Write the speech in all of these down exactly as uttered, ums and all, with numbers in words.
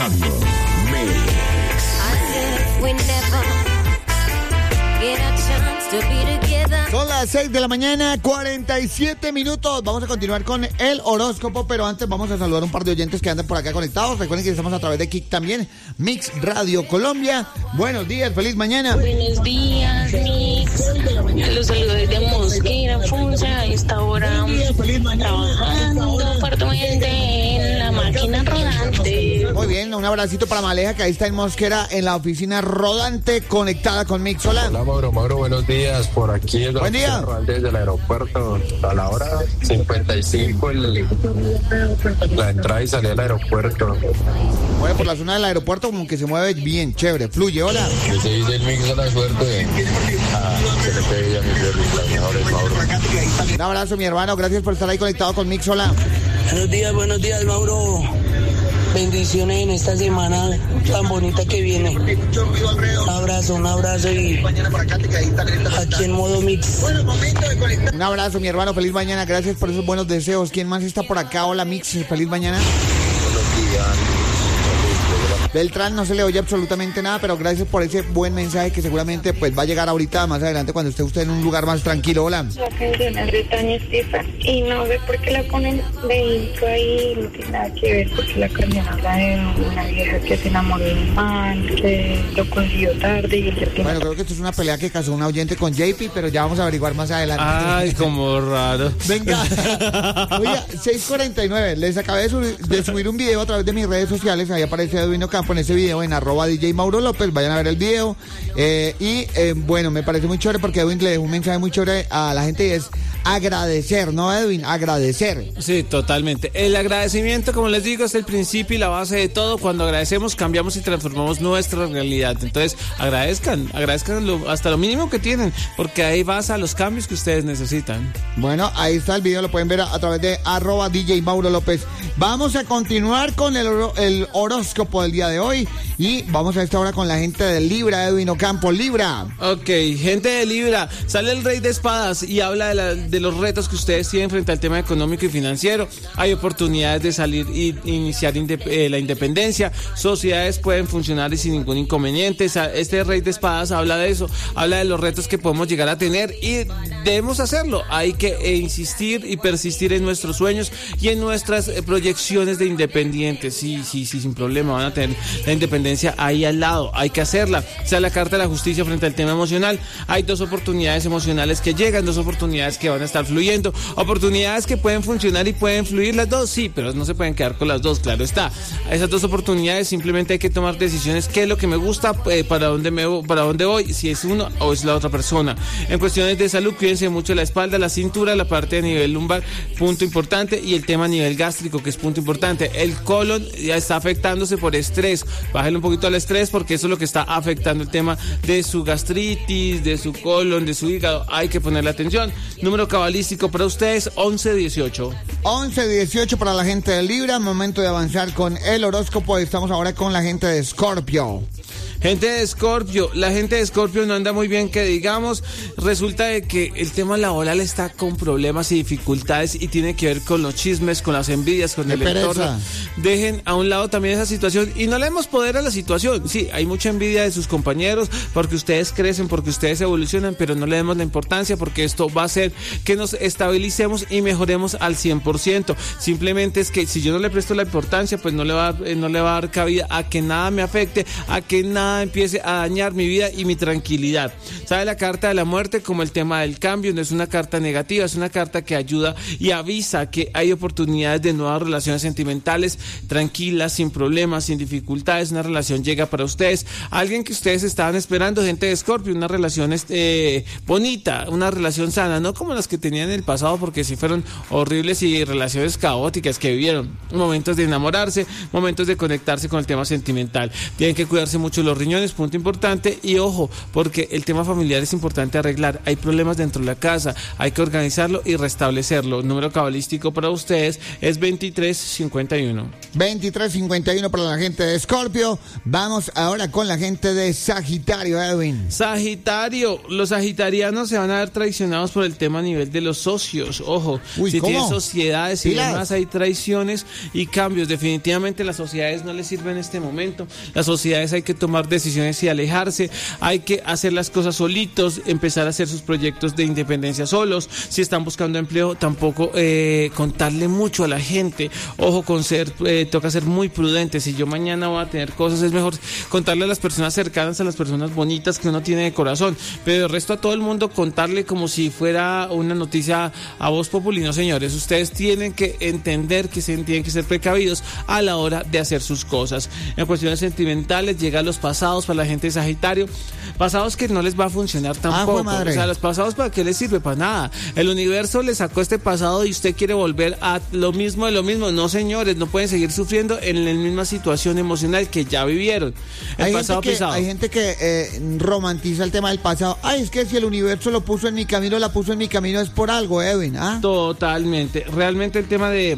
escuchando Mix. Son las seis de la mañana, cuarenta y siete minutos. Vamos a continuar con el horóscopo, pero antes vamos a saludar a un par de oyentes que andan por acá conectados. Recuerden que estamos a través de Kik también, Mix Radio Colombia. Buenos días, feliz mañana. Buenos días, Mix. Los saludos desde Mosquera, Funza. A esta hora trabajando fuertemente en la máquina rodante. Muy bien, un abracito para Maleja, que ahí está en Mosquera, en la oficina rodante, conectada con Mix. Hola. Hola, Mauro, Mauro, buenos días. Por aquí es Buen día. desde el aeropuerto. A la hora cincuenta y cinco el, la entrada y salida del aeropuerto. Mueve por la zona del aeropuerto, como que se mueve bien, chévere, fluye. Hola. Que se dice el Mix a la suerte. Ah, se le pide a mi Jerry, las mejores, Mauro. Un abrazo, mi hermano, gracias por estar ahí conectado con Mix. Hola. Buenos días, buenos días, Mauro. Bendiciones en esta semana tan bonita que viene. Un abrazo, un abrazo y aquí en modo Mix. Un abrazo, mi hermano, feliz mañana, gracias por esos buenos deseos. ¿Quién más está por acá? Hola, Mix, feliz mañana. Buenos días. Beltrán, no se le oye absolutamente nada, pero gracias por ese buen mensaje que seguramente pues va a llegar ahorita más adelante cuando esté usted en un lugar más tranquilo. Hola. La canción es de Tania Estefan y no sé por qué la ponen de intro ahí, no tiene nada que ver porque la canción habla de una vieja que se enamoró de un man, que lo consiguió tarde y el tiempo. Bueno, creo que esto es una pelea que casó un oyente con J P, pero ya vamos a averiguar más adelante. Ay, como raro. Venga. Oiga, seis cuarenta y nueve, les acabé de subir, de subir un video a través de mis redes sociales, ahí aparece Edwin Ocampo en ese video en arroba D J Mauro López, vayan a ver el video eh, y eh, bueno, me parece muy chévere porque Edwin le dejó un mensaje muy chévere a la gente y es agradecer, ¿no, Edwin? Agradecer. Sí, totalmente. El agradecimiento, como les digo, es el principio y la base de todo. Cuando agradecemos, cambiamos y transformamos nuestra realidad. Entonces, agradezcan, agradezcan lo, hasta lo mínimo que tienen, porque ahí basa los cambios que ustedes necesitan. Bueno, ahí está el video, lo pueden ver a, a través de arroba D J Mauro López. Vamos a continuar con el, el horóscopo del día de hoy y vamos a esta hora con la gente de Libra, Edwin Ocampo. Libra. Ok, gente de Libra, sale el Rey de Espadas y habla de, la, de los retos que ustedes tienen frente al tema económico y financiero. Hay oportunidades de salir y iniciar indep- eh, la independencia. Sociedades pueden funcionar y sin ningún inconveniente. Este Rey de Espadas habla de eso, habla de los retos que podemos llegar a tener y debemos hacerlo. Hay que eh, insistir y persistir en nuestros sueños y en nuestras eh, proyecciones de independientes. Sí, sí, sí, sin problema van a tener la independencia ahí al lado, hay que hacerla. O sea, la carta de la justicia frente al tema emocional. Hay dos oportunidades emocionales que llegan, dos oportunidades que van a estar fluyendo, oportunidades que pueden funcionar y pueden fluir las dos, sí, pero no se pueden quedar con las dos, claro está. Esas dos oportunidades simplemente hay que tomar decisiones, qué es lo que me gusta, eh, para dónde me para dónde voy, si es uno o es la otra persona. En cuestiones de salud, cuídense mucho la espalda, la cintura, la parte de nivel lumbar, punto importante, y el tema a nivel gástrico, que es punto importante. El colon ya está afectándose por estrés, bájale un poquito al estrés porque eso es lo que está afectando el tema de su gastritis, de su colon, de su hígado. Hay que ponerle atención. Número cabalístico para ustedes, once dieciocho. once dieciocho para la gente de Libra. Momento de avanzar con el horóscopo. Estamos ahora con la gente de Escorpio. Gente de Escorpio, la gente de Escorpio no anda muy bien, que digamos. Resulta de que el tema laboral está con problemas y dificultades y tiene que ver con los chismes, con las envidias, con Qué el entorno. pereza. Dejen a un lado también esa situación y no le demos poder a la situación. Sí, hay mucha envidia de sus compañeros porque ustedes crecen, porque ustedes evolucionan, pero no le demos la importancia porque esto va a hacer que nos estabilicemos y mejoremos al cien por ciento. Simplemente es que si yo no le presto la importancia, pues no le va a, eh, no le va a dar cabida a que nada me afecte, a que nada empiece a dañar mi vida y mi tranquilidad. ¿Sabe? La carta de la muerte, como el tema del cambio, no es una carta negativa, es una carta que ayuda y avisa que hay oportunidades de nuevas relaciones sentimentales, tranquilas, sin problemas, sin dificultades. Una relación llega para ustedes, alguien que ustedes estaban esperando, gente de Escorpio, una relación este, bonita, una relación sana, no como las que tenían en el pasado, porque sí fueron horribles y relaciones caóticas que vivieron. Momentos de enamorarse, momentos de conectarse con el tema sentimental. Tienen que cuidarse mucho los los riñones, punto importante. Y ojo, porque el tema familiar es importante arreglar. Hay problemas dentro de la casa, hay que organizarlo y restablecerlo. El número cabalístico para ustedes es veintitrés cincuenta y uno. veintitrés cincuenta y uno para la gente de Escorpio. Vamos ahora con la gente de Sagitario, Edwin. Sagitario, los sagitarianos se van a ver traicionados por el tema a nivel de los socios. Ojo, Uy, si ¿cómo? tienen sociedades y Pilas. demás, hay traiciones y cambios. Definitivamente las sociedades no les sirven en este momento. Las sociedades hay que tomar decisiones y alejarse. Hay que hacer las cosas solitos, empezar a hacer sus proyectos de independencia solos. Si están buscando empleo, tampoco eh, contarle mucho a la gente. Ojo con ser, eh, toca ser muy prudente. Si yo mañana voy a tener cosas, es mejor contarle a las personas cercanas, a las personas bonitas que uno tiene de corazón. Pero el resto a todo el mundo contarle como si fuera una noticia a voz populi. No, señores, ustedes tienen que entender que se tienen que ser precavidos a la hora de hacer sus cosas. En cuestiones sentimentales, llegan los pasados para la gente de Sagitario. Pasados que no les va a funcionar tampoco. Ah, o sea, los pasados, ¿para qué les sirve? Para nada. El universo le sacó este pasado y usted quiere volver a lo mismo de lo mismo. No, señores, no pueden seguir sufriendo en la misma situación emocional que ya vivieron. El Hay pasado gente que, pisado. hay gente que eh, romantiza el tema del pasado. Ay, es que si el universo lo puso en mi camino, la puso en mi camino, es por algo, Edwin. ¿Ah? Totalmente. Realmente el tema de,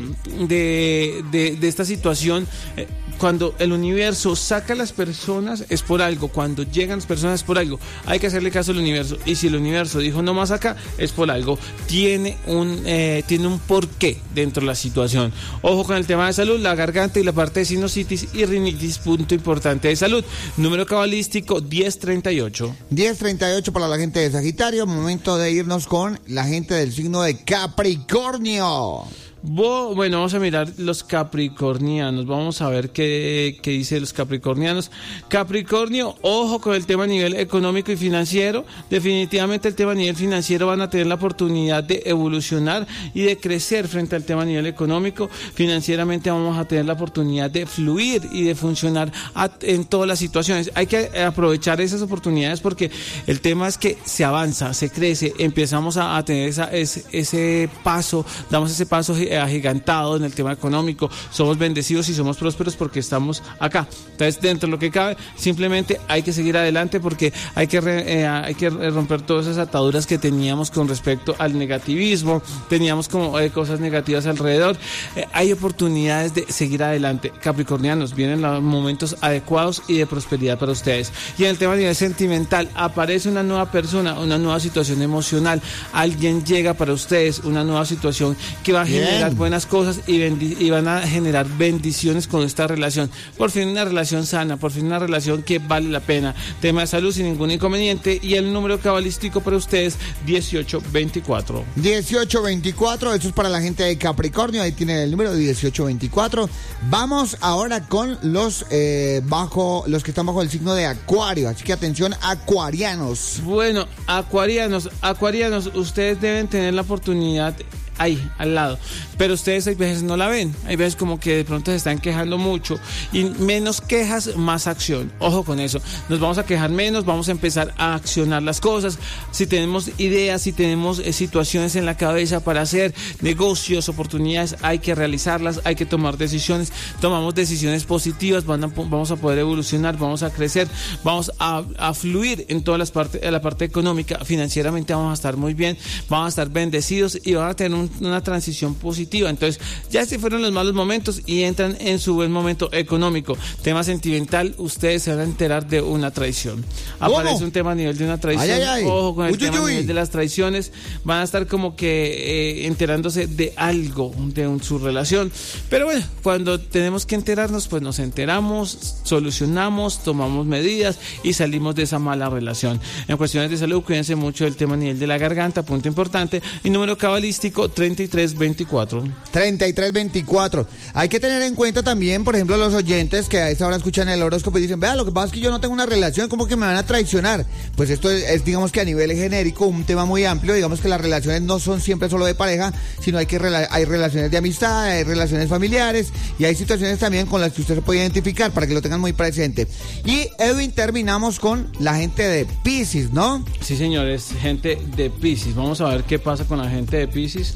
de, de, de esta situación, eh, cuando el universo saca a las personas es por algo, cuando llegan las personas es por algo. Hay que hacerle caso al universo. Y si el universo dijo no más acá, es por algo. Tiene un, eh, tiene un porqué dentro de la situación. Ojo con el tema de salud, la garganta y la parte de sinusitis y rinitis, punto importante de salud. Número cabalístico diez treinta y ocho. diez treinta y ocho para la gente de Sagitario. Momento de irnos con la gente del signo de Capricornio. Bo, bueno, vamos a mirar los capricornianos, vamos a ver qué, qué dice los capricornianos. Capricornio, ojo con el tema a nivel económico y financiero. Definitivamente el tema a nivel financiero van a tener la oportunidad de evolucionar y de crecer frente al tema a nivel económico. Financieramente vamos a tener la oportunidad de fluir y de funcionar a, en todas las situaciones. Hay que aprovechar esas oportunidades porque el tema es que se avanza, se crece, empezamos a, a tener esa, ese, ese paso, damos ese paso agigantado en el tema económico. Somos bendecidos y somos prósperos porque estamos acá. Entonces, dentro de lo que cabe, simplemente hay que seguir adelante porque hay que, re, eh, hay que romper todas esas ataduras que teníamos con respecto al negativismo. Teníamos como eh, cosas negativas alrededor. Eh, hay oportunidades de seguir adelante. Capricornianos, vienen los momentos adecuados y de prosperidad para ustedes. Y en el tema a nivel sentimental, aparece una nueva persona, una nueva situación emocional. Alguien llega para ustedes, una nueva situación que va a generar Bien. buenas cosas y, bendi- y van a generar bendiciones con esta relación. Por fin una relación sana, por fin una relación que vale la pena. Tema de salud sin ningún inconveniente. Y el número cabalístico para ustedes, dieciocho veinticuatro. dieciocho veinticuatro, eso es para la gente de Capricornio. Ahí tienen el número dieciocho veinticuatro. Vamos ahora con los eh, bajo los que están bajo el signo de Acuario. Así que atención, acuarianos. Bueno, acuarianos, acuarianos, ustedes deben tener la oportunidad ahí, al lado, pero ustedes hay veces no la ven, hay veces como que de pronto se están quejando mucho y menos quejas, más acción. Ojo con eso, nos vamos a quejar menos, vamos a empezar a accionar las cosas. Si tenemos ideas, si tenemos eh, situaciones en la cabeza para hacer negocios, oportunidades, hay que realizarlas, hay que tomar decisiones. Tomamos decisiones positivas, van a, vamos a poder evolucionar, vamos a crecer, vamos a, a fluir en todas las partes, en la parte económica. Financieramente vamos a estar muy bien, vamos a estar bendecidos y van a tener un una transición positiva. Entonces, ya se fueron los malos momentos y entran en su buen momento económico. Tema sentimental, ustedes se van a enterar de una traición. Aparece ¿Cómo? un tema a nivel de una traición. Ay, ay, ay. Ojo con el Uy, tema uy, a uy. nivel de las traiciones. Van a estar como que eh, enterándose de algo de un, su relación. Pero bueno, cuando tenemos que enterarnos, pues nos enteramos, solucionamos, tomamos medidas y salimos de esa mala relación. En cuestiones de salud, cuídense mucho del tema a nivel de la garganta, punto importante. Y número cabalístico, treinta y tres veinticuatro. treinta y tres veinticuatro. Hay que tener en cuenta también, por ejemplo, los oyentes que a esta hora escuchan el horóscopo y dicen, vea, lo que pasa es que yo no tengo una relación, ¿cómo que me van a traicionar? Pues esto es, es, digamos que a nivel genérico, un tema muy amplio. Digamos que las relaciones no son siempre solo de pareja, sino hay que rela- hay relaciones de amistad, hay relaciones familiares y hay situaciones también con las que usted se puede identificar para que lo tengan muy presente. Y Edwin, terminamos con la gente de Piscis, ¿no? Sí, señores, gente de Piscis. Vamos a ver qué pasa con la gente de Piscis.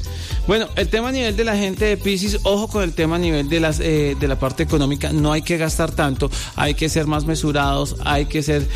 Bueno, el tema a nivel de la gente de Piscis, ojo con el tema a nivel de las eh, de la parte económica, no hay que gastar tanto, hay que ser más mesurados, hay que ser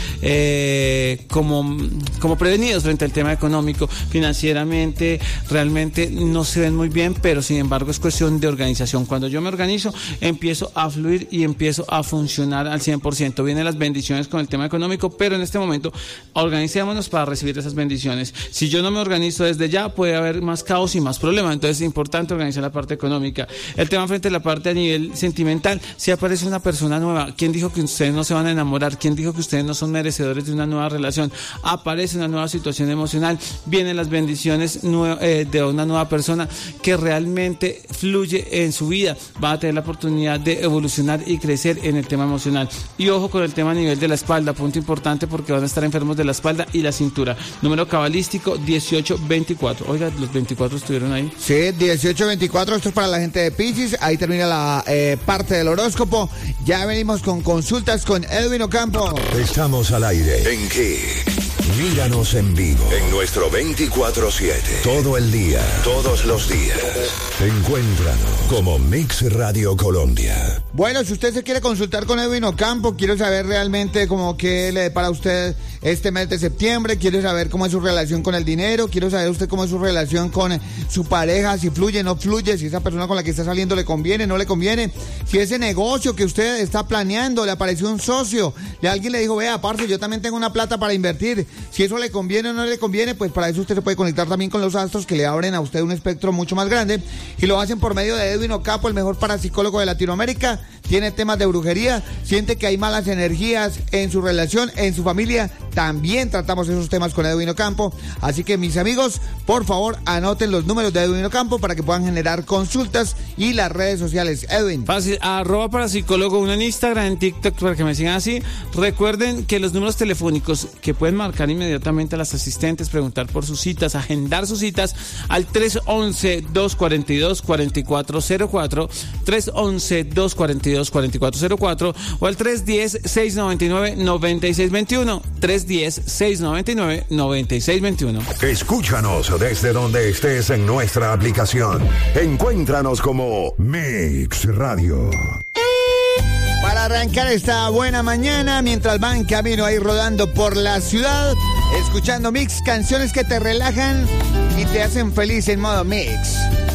eh, como, como prevenidos frente al tema económico. Financieramente realmente no se ven muy bien, pero sin embargo es cuestión de organización. Cuando yo me organizo, empiezo a fluir y empiezo a funcionar al cien por ciento. Vienen las bendiciones con el tema económico, pero en este momento organicémonos para recibir esas bendiciones. Si yo no me organizo desde ya, puede haber más caos y más problemas. Entonces es importante organizar la parte económica. El tema frente a la parte a nivel sentimental, si aparece una persona nueva, ¿quién dijo que ustedes no se van a enamorar? ¿Quién dijo que ustedes no son merecedores de una nueva relación? Aparece una nueva situación emocional, vienen las bendiciones nue- eh, de una nueva persona que realmente fluye en su vida, va a tener la oportunidad de evolucionar y crecer en el tema emocional. Y ojo con el tema a nivel de la espalda, punto importante porque van a estar enfermos de la espalda y la cintura. Número cabalístico dieciocho veinticuatro. Oiga, los veinticuatro estuvieron ahí. Sí, dieciocho veinticuatro, esto es para la gente de Piscis. Ahí termina la eh, parte del horóscopo. Ya venimos con consultas con Edwin Ocampo. Estamos al aire. ¿En qué? Míranos en vivo en nuestro veinticuatro siete. Todo el día, todos los días. Encuéntranos como Mix Radio Colombia. Bueno, si usted se quiere consultar con Edwin Ocampo, quiero saber realmente cómo qué le depara a usted este mes de septiembre, quiero saber cómo es su relación con el dinero, quiero saber usted cómo es su relación con su pareja, si fluye, no fluye, si esa persona con la que está saliendo le conviene, no le conviene, si ese negocio que usted está planeando le apareció un socio, le alguien le dijo, vea, aparte yo también tengo una plata para invertir, si eso le conviene o no le conviene, pues para eso usted se puede conectar también con los astros que le abren a usted un espectro mucho más grande y lo hacen por medio de Edwin Ocampo, el mejor parapsicólogo de Latinoamérica. Tiene temas de brujería, siente que hay malas energías en su relación, en su familia, también tratamos esos temas con Edwin Ocampo. Así que mis amigos, por favor, anoten los números de Edwin Ocampo para que puedan generar consultas y las redes sociales. Edwin. Fácil, arroba parapsicólogo, uno en Instagram, en TikTok, para que me sigan así. Recuerden que los números telefónicos que pueden marcar inmediatamente a las asistentes, preguntar por sus citas, agendar sus citas al tres once, dos cuarenta y dos, cuarenta y cuatro cero cuatro, tres once, dos cuarenta y dos, cuarenta y cuatro cero cuatro o al tres diez, seis noventa y nueve, noventa y seis veintiuno, tres diez, seis noventa y nueve, noventa y seis veintiuno. Escúchanos desde donde estés en nuestra aplicación. Encuéntranos como Mix Radio. Para arrancar esta buena mañana, mientras van camino ahí rodando por la ciudad, escuchando Mix, canciones que te relajan y te hacen feliz en modo Mix.